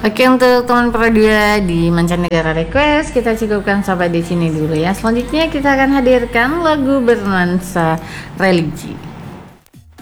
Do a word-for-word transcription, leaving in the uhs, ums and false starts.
Oke, untuk teman perdua di mancanegara request, kita cukupkan sampai di sini dulu ya. Selanjutnya kita akan hadirkan lagu bernuansa religi.